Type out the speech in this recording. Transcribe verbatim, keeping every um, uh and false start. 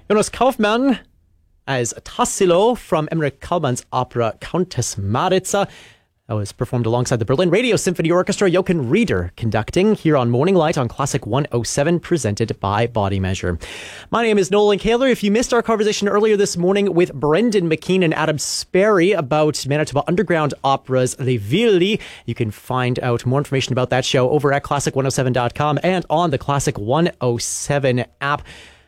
Jonas Kaufmann as Tassilo from Emmerich Kalman's opera Countess Maritza. That was performed alongside the Berlin Radio Symphony Orchestra. Jochen Rieder conducting here on Morning Light on Classic one oh seven, presented by Body Measure. My name is Nolan Kaler. If you missed our conversation earlier this morning with Brendan McKean and Adam Sperry about Manitoba Underground Opera's Les Villes, you can find out more information about that show over at classic one oh seven dot com and on the Classic one oh seven app.